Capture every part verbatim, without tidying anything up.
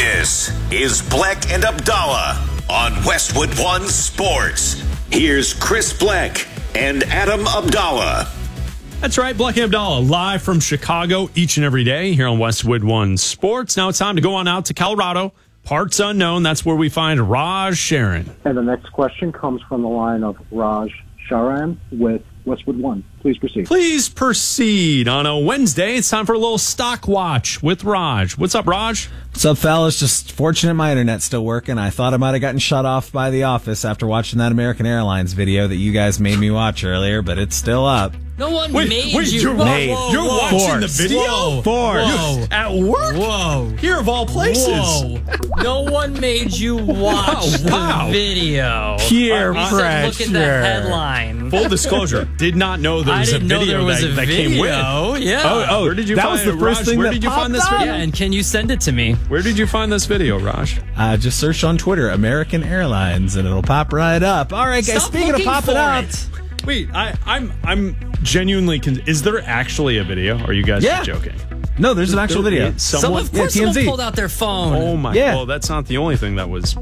This is Bleck and Abdallah on Westwood One Sports. Here's Chris Bleck and Adam Abdallah. That's right, Bleck and Abdallah, live from Chicago each and every day here on Westwood One Sports. Now it's time to go on out to Colorado. Parts unknown, that's where we find Raj Sharon. And the next question comes from the line of Raj Sharan with Westwood One. Please proceed. Please proceed. On a Wednesday, it's time for a little stock watch with Raj. What's up, Raj? What's up, fellas? Just fortunate my internet's still working. I thought I might have gotten shut off by the office after watching that American Airlines video that you guys made me watch earlier, but it's still up. No one Wait, made wait, you. You're, whoa, made. whoa, you're whoa. watching Force. the video? Whoa. Force. Whoa. At work? Whoa. Here of all places. Whoa. No one made you watch Wow, wow. the video. Peer We pressure. said look at the headline. Full disclosure, did not know there I was didn't a know video there was that, a that video. came with. Yeah. Oh, oh, where did you that find was the Raj, first thing where that did you find popped this up. video? Yeah, and can you send it to me? Where did you find this video, Raj? Uh, just search on Twitter, American Airlines, and it'll pop right up. All right, guys, Stop speaking of looking popping for up. it. Wait, I, I'm I'm genuinely. Con- is there actually a video? Or are you guys Yeah. just joking? No, there's an actual video. Some, Someone. of course, yeah, T M Z. someone pulled out their phone. Oh my. Yeah. Well, that's not the only thing that was.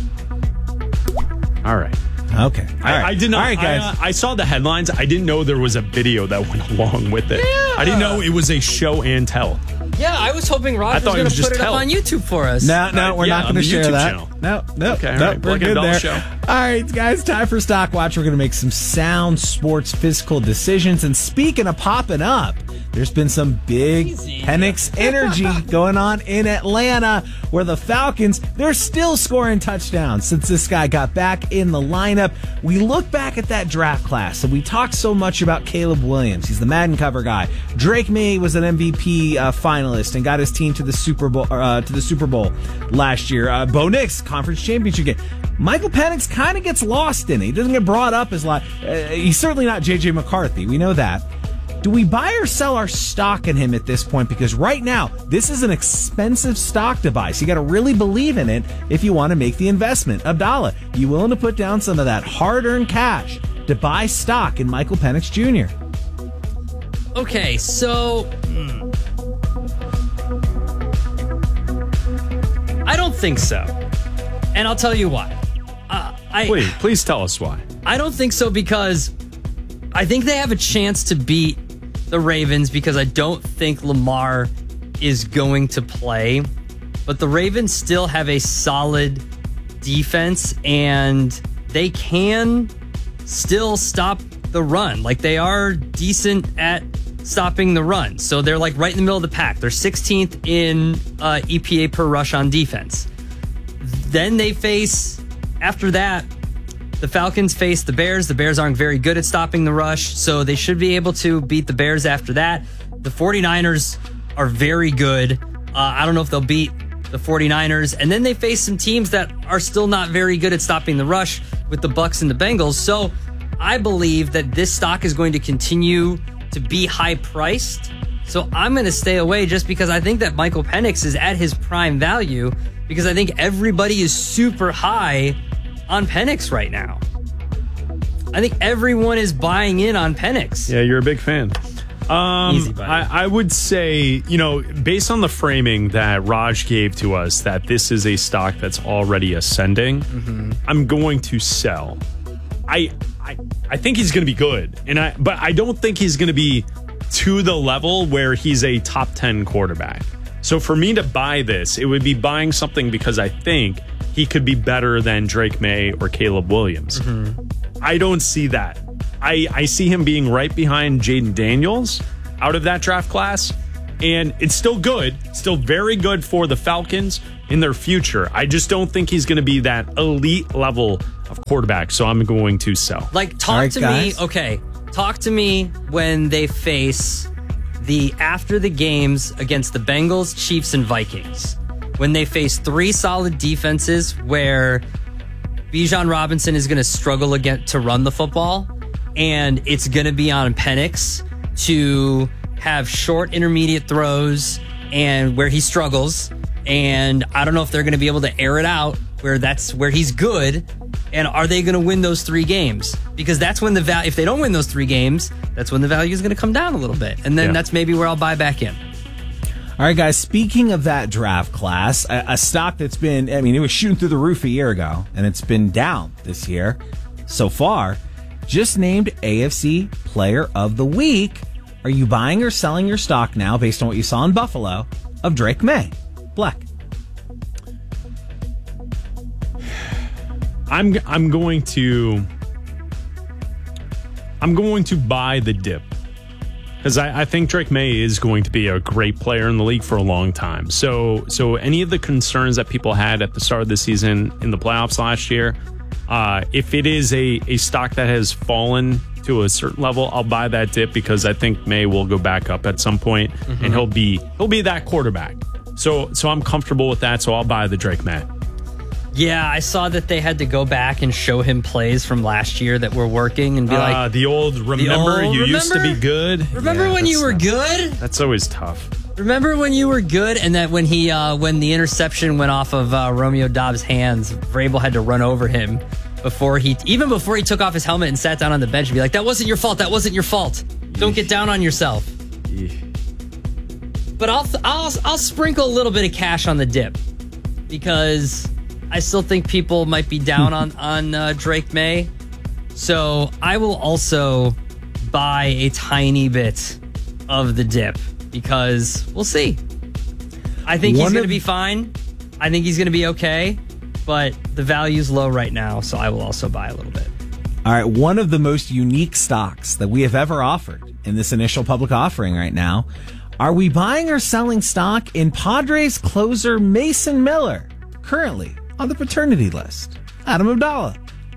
All right. Okay. All I, right. I did not. All right, guys. I, uh, I saw the headlines. I didn't know there was a video that went along with it. Yeah. I didn't know it was a show and tell. Yeah, I was hoping I Raj was thought it going was to just put it tell. up on YouTube for us. No, no, Uh, we're yeah, not on going to the share YouTube that. channel. No, no, Okay, all no, right. we're Bleck and good Abdallah there. show. All right, guys, time for Stock Watch. We're going to make some sound sports physical decisions. And speaking of popping up, there's been some big Easy. Penix energy going on in Atlanta, where the Falcons, they're still scoring touchdowns since this guy got back in the lineup. We look back at that draft class, and we talked so much about Caleb Williams. He's the Madden cover guy. Drake May was an M V P uh, finalist and got his team to the Super Bowl uh, to the Super Bowl last year. Uh, Bo Nix, conference championship game. Michael Penix kind of gets lost in it. He doesn't get brought up as like uh, he's certainly not J J McCarthy. We know that. Do we buy or sell our stock in him at this point? Because right now, this is an expensive stock device. You got to really believe in it if you want to make the investment. Abdallah, you willing to put down some of that hard-earned cash to buy stock in Michael Penix Junior? Okay, so hmm. I don't think so, and I'll tell you why. Uh, I Please, please tell us why. I don't think so because I think they have a chance to beat the Ravens because I don't think Lamar is going to play, but the Ravens still have a solid defense and they can still stop the run. Like they are decent at stopping the run. So they're like right in the middle of the pack. They're sixteenth in uh, E P A per rush on defense. Then they face, after that, the Falcons face the Bears. The Bears aren't very good at stopping the rush, so they should be able to beat the Bears after that. The 49ers are very good. Uh, I don't know if they'll beat the 49ers. And then they face some teams that are still not very good at stopping the rush with the Bucs and the Bengals. So I believe that this stock is going to continue to be high priced. So I'm going to stay away just because I think that Michael Penix is at his prime value because I think everybody is super high on Penix right now. I think everyone is buying in on Penix. Yeah, you're a big fan. Um, Easy, buddy. I, I would say, you know, based on the framing that Raj gave to us, that this is a stock that's already ascending, mm-hmm. I'm going to sell. I, I, I think he's going to be good, and I, but I don't think he's going to be to the level where he's a top ten quarterback. So for me to buy this, it would be buying something because I think he could be better than Drake May or Caleb Williams. Mm-hmm. I don't see that. I, I see him being right behind Jaden Daniels out of that draft class. And it's still good, still very good for the Falcons in their future. I just don't think he's going to be that elite level of quarterback. So I'm going to sell. Like, talk right, to guys. me. Okay. Talk to me when they face the after the games against the Bengals, Chiefs, and Vikings. When they face three solid defenses where Bijan Robinson is going to struggle again to run the football, and it's going to be on Penix to have short intermediate throws and where he struggles. And I don't know if they're going to be able to air it out where that's where he's good. And are they going to win those three games? Because that's when the value, if they don't win those three games, that's when the value is going to come down a little bit. And then Yeah. that's maybe where I'll buy back in. All All right, guys, speaking of that draft class, a, a stock that's been, I mean, it was shooting through the roof a year ago, and it's been down this year so far, just named A F C Player of the Week. Are you buying or selling your stock now based on what you saw in Buffalo of Drake May? Black. I'm I'm going to I'm going to buy the dip. Because I, I think Drake May is going to be a great player in the league for a long time. So, so any of the concerns that people had at the start of the season in the playoffs last year, uh, if it is a, a stock that has fallen to a certain level, I'll buy that dip because I think May will go back up at some point, mm-hmm. and he'll be he'll be that quarterback. So, so I'm comfortable with that. So I'll buy the Drake May. Yeah, I saw that they had to go back and show him plays from last year that were working and be uh, like... the old, remember, the old, you remember? used to be good? Remember yeah, when you were not, good? That's always tough. Remember when you were good and that when he uh, when the interception went off of uh, Romeo Dobbs' hands, Vrabel had to run over him before he... Even before he took off his helmet and sat down on the bench and be like, that wasn't your fault, that wasn't your fault. Don't get down on yourself. But I'll, I'll, I'll sprinkle a little bit of cash on the dip because... I still think people might be down on, on uh, Drake May. So I will also buy a tiny bit of the dip because we'll see. I think One he's going to be fine. I think he's going to be okay. But the value's low right now, so I will also buy a little bit. All right, one of the most unique stocks that we have ever offered in this initial public offering right now. Are we buying or selling stock in Padres closer Mason Miller, currently on the paternity list? Adam Abdallah.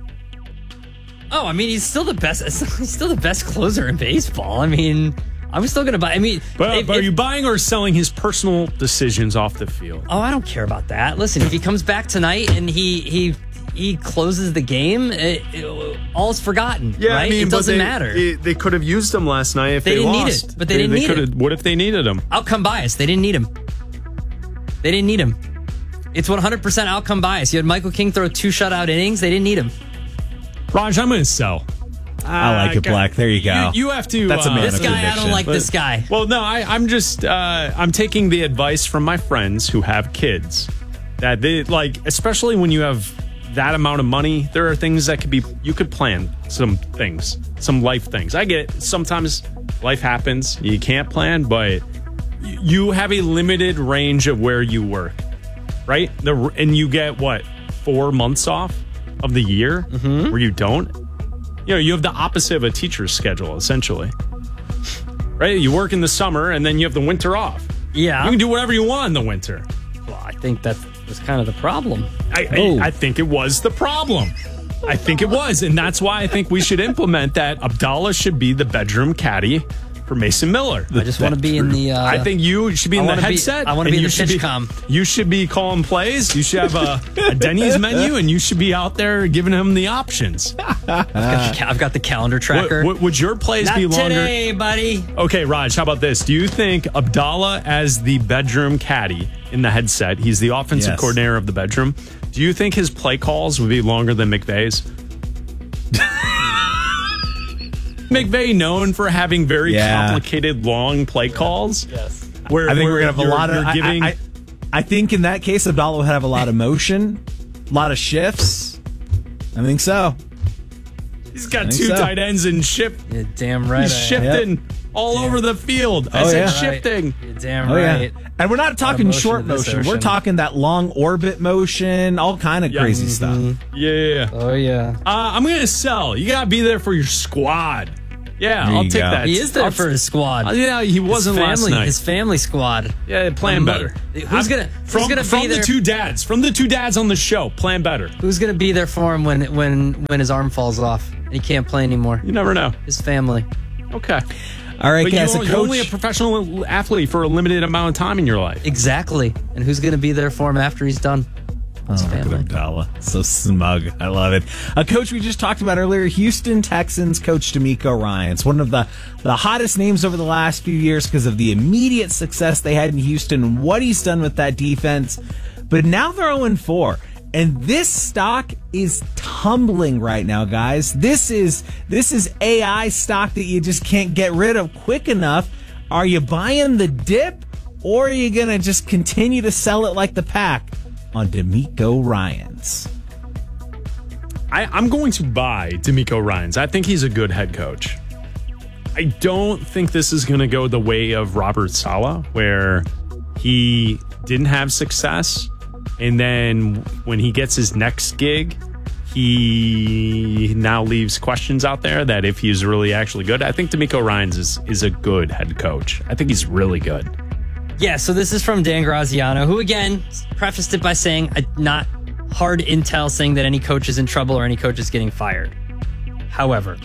Oh, I mean, he's still the best. He's still the best closer in baseball. I mean, I'm still going to buy. I mean, but, if, but are if, you buying or selling his personal decisions off the field? Oh, I don't care about that. Listen, if he comes back tonight and he he he closes the game, it, it, all's forgotten. Yeah, right? I mean, it doesn't they, matter. It, they could have used him last night if they, they didn't lost. need it, but they, they didn't they need it. What if they needed him? Outcome bias. They didn't need him. They didn't need him. It's one hundred percent outcome bias. You had Michael King throw two shutout innings. They didn't need him. Raj, I'm going to sell. I like it, Black. There you go. You, you have to. That's a man uh, This of guy, conviction. I don't like but, this guy. Well, no, I, I'm just. Uh, I'm taking the advice from my friends who have kids. That they like, especially when you have that amount of money. There are things that could be. You could plan some things, some life things. I get it. Sometimes life happens. You can't plan, but you have a limited range of where you work, right? The and you get what four months off of the year mm-hmm. where you don't. You know, you have the opposite of a teacher's schedule, essentially. Right? You work in the summer, and then you have the winter off. Yeah. You can do whatever you want in the winter. Well, I think that was kind of the problem. I, Oh. I, I think it was the problem. I think it was, and that's why I think we should implement that Abdallah should be the bedroom caddy for Mason Miller. I just want to be in the... Uh, I think you should be in I the wanna be- headset. I wanna be and in you the should pitch be- comm. You should be calling plays. You should have a, a Denny's menu, and you should be out there giving him the options. I've, got the, ca- I've got the calendar tracker. Would, would your plays Not be longer? today, buddy. Okay, Raj, how about this? Do you think Abdallah as the bedroom caddy in the headset, he's the offensive Yes. coordinator of the bedroom, do you think his play calls would be longer than McVay's? McVay known for having very Yeah. complicated, long play calls. Yes. Where, I think where we're gonna have a you're- lot of. you're I, giving, I, I, I think in that case, Abdallah would have a lot of motion, a lot of shifts. I think so. he's got think two so. tight ends and shift. You're damn right. He's I am. shifting all over the field. I Oh, said yeah. shifting. You're damn Oh right. yeah, and we're not talking motion short of this motion. We're ocean. talking that long orbit motion, all kind of Yeah. crazy Mhm. stuff. Yeah. Oh, yeah. Uh, I'm going to sell. You got to be there for your squad. Yeah, There I'll you take go. that. He is there I'll- for his squad. Uh, yeah, he wasn't his last family, night. His family squad. Yeah, plan Um, better. who's gonna- who's from, gonna be from the there- two dads? From the two dads on the show, plan better. Who's going to be there for him when when when his arm falls off and he can't play anymore? You never know. His family. Okay, All right, but guys. you're, a you're coach. only a professional athlete for a limited amount of time in your life. Exactly. And who's going to be there for him after he's done? His Oh, look at family. Abdallah. So smug. I love it. A coach we just talked about earlier, Houston Texans coach D'Amico Ryans. One of the, the hottest names over the last few years because of the immediate success they had in Houston and what he's done with that defense. But now they're oh and four. And this stock is tumbling right now, guys. This is this is A I stock that you just can't get rid of quick enough. Are you buying the dip? or are you going to just continue to sell it like the pack on DeMeco Ryans? I, I'm going to buy DeMeco Ryans. I think he's a good head coach. I don't think this is going to go the way of Robert Saleh, where he didn't have success, and then when he gets his next gig, he now leaves questions out there that if he's really actually good. I think DeMeco Ryans is, is a good head coach. I think he's really good. Yeah, so this is from Dan Graziano, who, again, prefaced it by saying uh, not hard intel saying that any coach is in trouble or any coach is getting fired. However,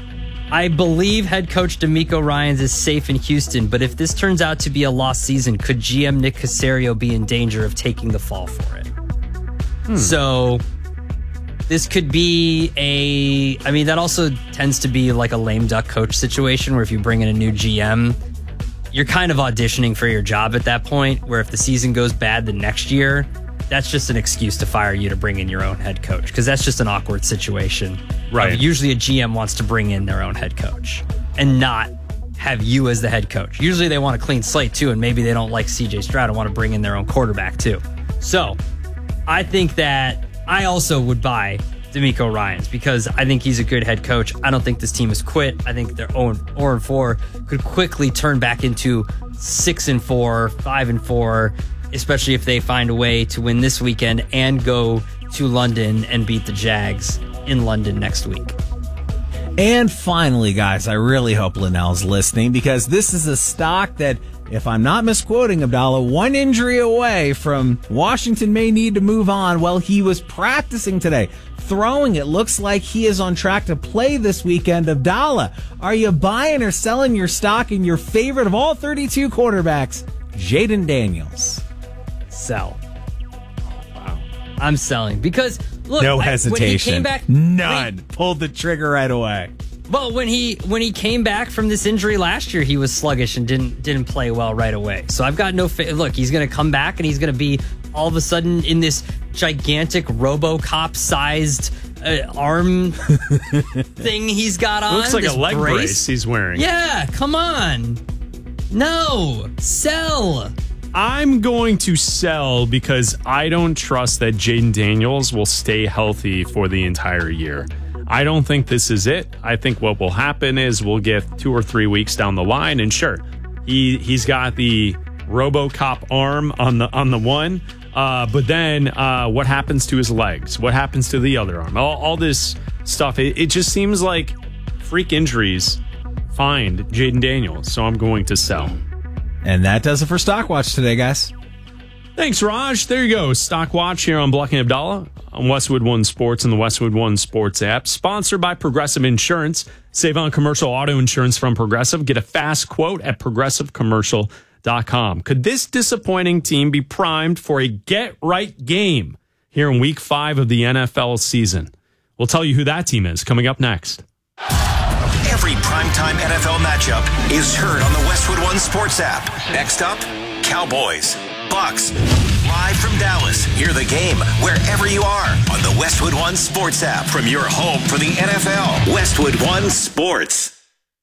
I believe head coach DeMeco Ryans is safe in Houston, but if this turns out to be a lost season, could G M Nick Caserio be in danger of taking the fall for it? Hmm. So this could be a, I mean, that also tends to be like a lame duck coach situation where if you bring in a new G M, you're kind of auditioning for your job at that point, where if the season goes bad the next year, that's just an excuse to fire you to bring in your own head coach, because that's just an awkward situation. Right. Uh, usually a G M wants to bring in their own head coach and not have you as the head coach. Usually they want a clean slate too, and maybe they don't like C J Stroud and want to bring in their own quarterback too. So I think that I also would buy DeMeco Ryans because I think he's a good head coach. I don't think this team has quit. I think their oh and four could quickly turn back into six and four, five and four, especially if they find a way to win this weekend and go to London and beat the Jags in London next week. And finally, guys, I really hope Linnell's listening, because this is a stock that, if I'm not misquoting Abdallah, one injury away from Washington may need to move on. Well, he was practicing today, throwing. It looks like he is on track to play this weekend. Abdallah, are you buying or selling your stock in your favorite of all thirty-two quarterbacks, Jaden Daniels? Sell. Oh, wow. I'm selling because, look, no I, hesitation. When he came back, None. Wait, Pulled the trigger right away. Well, when he when he came back from this injury last year, he was sluggish and didn't didn't play well right away. So I've got no fa- look. He's going to come back and he's going to be all of a sudden in this gigantic RoboCop-sized uh, arm thing he's got on. Looks like this a leg brace. brace he's wearing. Yeah, come on. No, sell. I'm going to sell because I don't trust that Jaden Daniels will stay healthy for the entire year. I don't think this is it. I think what will happen is we'll get two or three weeks down the line, and sure, he he's got the RoboCop arm on the on the one, uh, but then uh, what happens to his legs? What happens to the other arm? All, all this stuff. It, it just seems like freak injuries find Jaden Daniels, so I'm going to sell. And that does it for Stock Watch today, guys. Thanks, Raj. There you go. Stock Watch here on Bleck and Abdallah on Westwood One Sports and the Westwood One Sports app. Sponsored by Progressive Insurance. Save on commercial auto insurance from Progressive. Get a fast quote at progressive commercial dot com. Could this disappointing team be primed for a get-right game here in week five of the N F L season? We'll tell you who that team is coming up next. Every primetime N F L matchup is heard on the Westwood One Sports app. Next up, Cowboys, Bucks. Live from Dallas, hear the game wherever you are on the Westwood One Sports app from your home for the N F L. Westwood One Sports.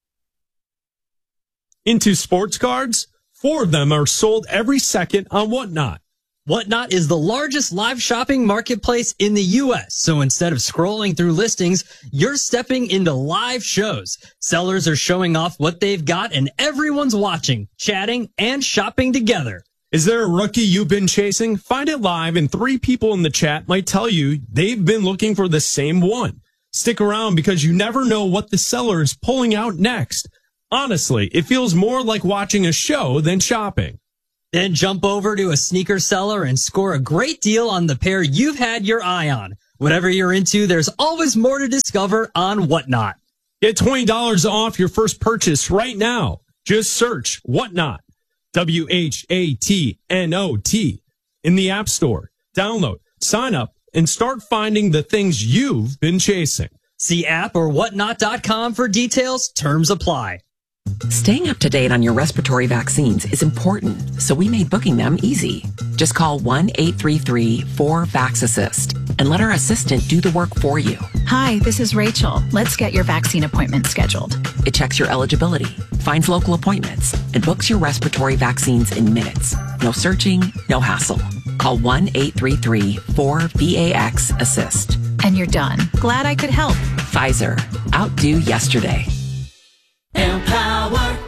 Into sports cards, four of them are sold every second on Whatnot. Whatnot is the largest live shopping marketplace in the U S. So instead of scrolling through listings, you're stepping into live shows. Sellers are showing off what they've got and everyone's watching, chatting, and shopping together. Is there a rookie you've been chasing? Find it live and three people in the chat might tell you they've been looking for the same one. Stick around because you never know what the seller is pulling out next. Honestly, it feels more like watching a show than shopping. Then jump over to a sneaker seller and score a great deal on the pair you've had your eye on. Whatever you're into, there's always more to discover on Whatnot. Get twenty dollars off your first purchase right now. Just search Whatnot, W H A T N O T, in the App Store. Download, sign up, and start finding the things you've been chasing. See app or whatnot dot com for details. Terms apply. Staying up to date on your respiratory vaccines is important, so we made booking them easy. Just call one eight three three four VAX assist and let our assistant do the work for you. Hi, this is Rachel. Let's get your vaccine appointment scheduled. It checks your eligibility, finds local appointments, and books your respiratory vaccines in minutes. No searching, no hassle. Call one eight three three four VAX assist. And you're done. Glad I could help. Pfizer. Outdo yesterday. Empower.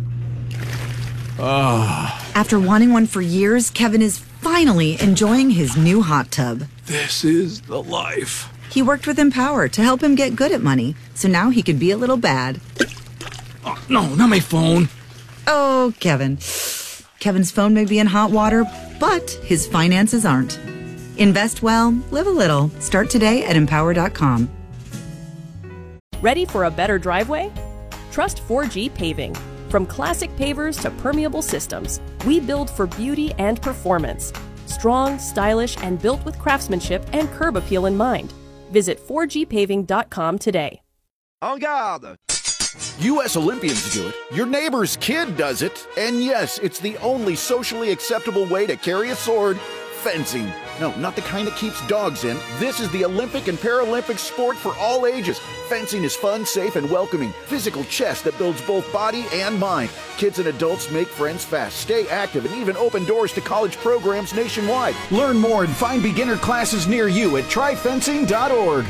Oh. After wanting one for years, Kevin is finally enjoying his new hot tub. This is the life. He worked with Empower to help him get good at money, so now he can be a little bad. Oh, no, not my phone. Oh, Kevin. Kevin's phone may be in hot water, but his finances aren't. Invest well, live a little. Start today at empower dot com. Ready for a better driveway? Trust four G Paving. From classic pavers to permeable systems, we build for beauty and performance. Strong, stylish, and built with craftsmanship and curb appeal in mind. Visit four G paving dot com today. En garde! U S Olympians do it, your neighbor's kid does it, and yes, it's the only socially acceptable way to carry a sword: fencing. No, not the kind that keeps dogs in. This is the Olympic and Paralympic sport for all ages. Fencing is fun, safe, and welcoming. Physical chess that builds both body and mind. Kids and adults make friends fast, stay active, and even open doors to college programs nationwide. Learn more and find beginner classes near you at try fencing dot org.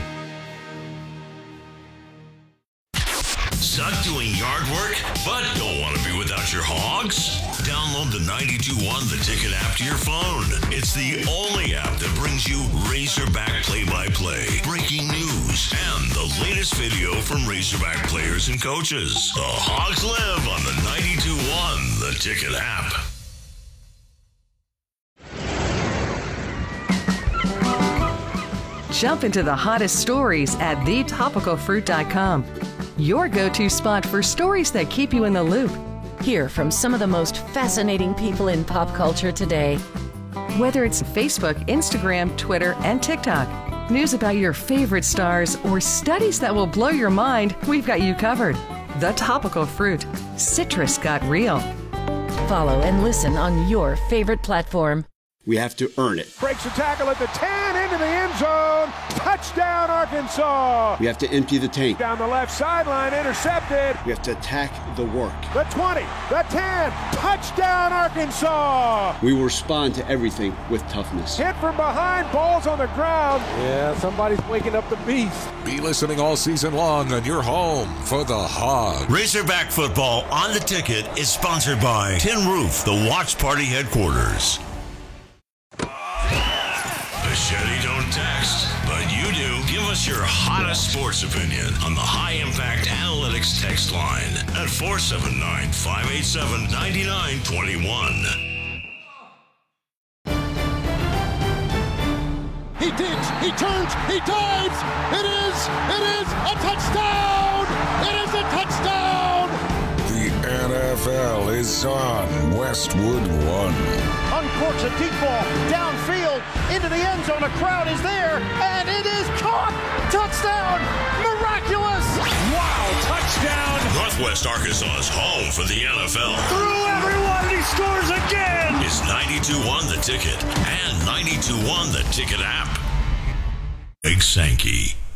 Suck doing yard work, but don't want to be without your hogs? Download the ninety-two one The Ticket app to your phone. It's the only app that brings you Razorback play-by-play, breaking news, and the latest video from Razorback players and coaches. The Hogs live on the ninety-two one The Ticket app. Jump into the hottest stories at the topical fruit dot com. Your go-to spot for stories that keep you in the loop. Hear from some of the most fascinating people in pop culture today. Whether it's Facebook, Instagram, Twitter, and TikTok, news about your favorite stars, or studies that will blow your mind, we've got you covered. The Topical Fruit. Citrus got real. Follow and listen on your favorite platform. We have to earn it. Breaks the tackle at the ten, into the end zone. Touchdown, Arkansas. We have to empty the tank. Down the left sideline, intercepted. We have to attack the work. The twenty, the ten, touchdown, Arkansas. We will respond to everything with toughness. Hit from behind, balls on the ground. Yeah, somebody's waking up the beast. Be listening all season long on your home for the Hogs. Razorback football on the Ticket is sponsored by Tin Roof, the Watch Party headquarters. Machete don't text, but you do. Give us your hottest sports opinion on the High Impact Analytics text line at four seven nine, five eight seven, nine nine two one. He digs, he turns, he dives. It is, it is a touchdown. It is a touchdown. The N F L is on Westwood One. Uncorks a deep ball downfield into the end zone. A crowd is there, and it is caught. Touchdown! Miraculous! Wow! Touchdown! Northwest Arkansas's home for the N F L. Through everyone, he scores again! It's ninety-two one The Ticket and ninety-two one The Ticket app. Big Sankey.